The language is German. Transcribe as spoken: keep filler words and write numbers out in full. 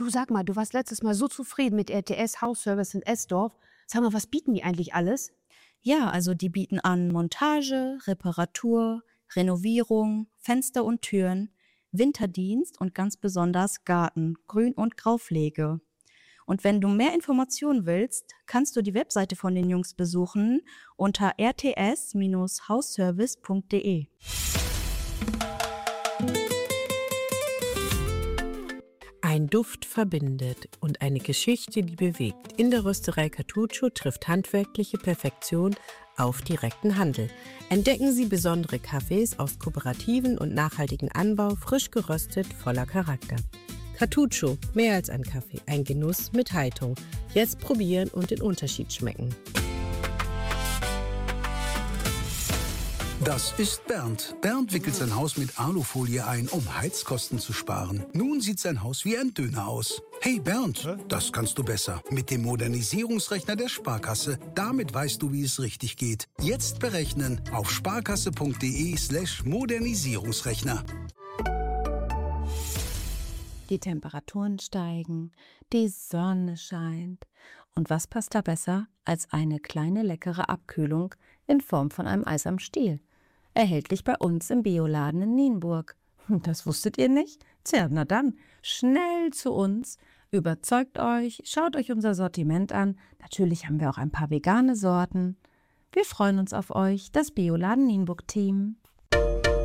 Du sag mal, du warst letztes Mal so zufrieden mit R T S Hausservice in Esdorf. Sag mal, was bieten die eigentlich alles? Ja, also die bieten an Montage, Reparatur, Renovierung, Fenster und Türen, Winterdienst und ganz besonders Garten, Grün- und Graupflege. Und wenn du mehr Informationen willst, kannst du die Webseite von den Jungs besuchen unter r t s hausservice punkt d e. Ein Duft verbindet und eine Geschichte, die bewegt. In der Rösterei Cartuccio trifft handwerkliche Perfektion auf direkten Handel. Entdecken Sie besondere Kaffees aus kooperativen und nachhaltigen Anbau, frisch geröstet, voller Charakter. Cartuccio, mehr als ein Kaffee, ein Genuss mit Haltung. Jetzt probieren und den Unterschied schmecken. Das ist Bernd. Bernd wickelt sein Haus mit Alufolie ein, um Heizkosten zu sparen. Nun sieht sein Haus wie ein Döner aus. Hey Bernd, Hä? Das kannst du besser. Mit dem Modernisierungsrechner der Sparkasse. Damit weißt du, wie es richtig geht. Jetzt berechnen auf sparkasse punkt d e slash Modernisierungsrechner. Die Temperaturen steigen, die Sonne scheint. Und was passt da besser als eine kleine leckere Abkühlung in Form von einem Eis am Stiel? Erhältlich bei uns im Bioladen in Nienburg. Das wusstet ihr nicht? Tja, na dann, schnell zu uns. Überzeugt euch, schaut euch unser Sortiment an. Natürlich haben wir auch ein paar vegane Sorten. Wir freuen uns auf euch, das Bioladen Nienburg-Team.